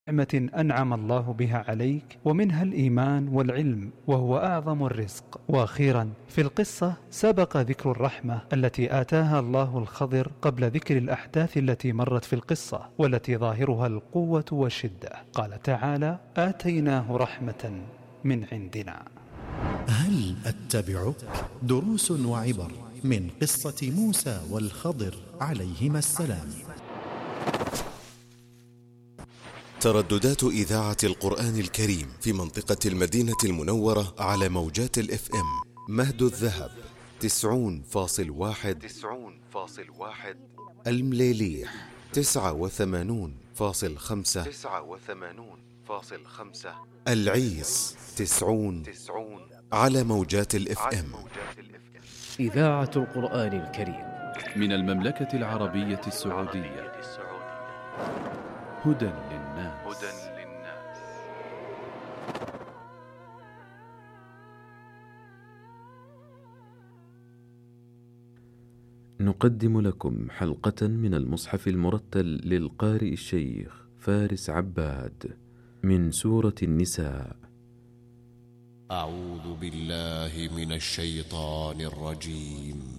نعمة أنعم الله بها عليك، ومنها الإيمان والعلم وهو أعظم الرزق. وأخيرا في القصة سبق ذكر الرحمة التي آتاها الله الخضر قبل ذكر الأحداث التي مرت في القصة والتي ظاهرها القوة والشدة. قال تعالى: آتيناه رحمة من عندنا. هل أتبعك؟ دروس وعبر من قصة موسى والخضر عليهما السلام. ترددات إذاعة القرآن الكريم في منطقة المدينة المنورة على موجات الإف إم: مهد الذهب 90.1، المليليح 89.5، العيس 90 على موجات الإف إم. إذاعة القرآن الكريم من المملكة العربية السعودية. هدى للناس. نقدم لكم حلقة من المصحف المرتل للقارئ الشيخ فارس عباد من سورة النساء. أعوذ بالله من الشيطان الرجيم.